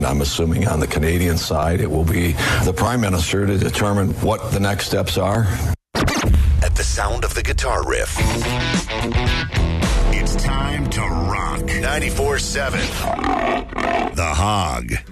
I'm assuming on the Canadian side, it will be the Prime Minister to determine what the next steps are. At the sound of the guitar riff, it's time to rock 94.7 The Hog.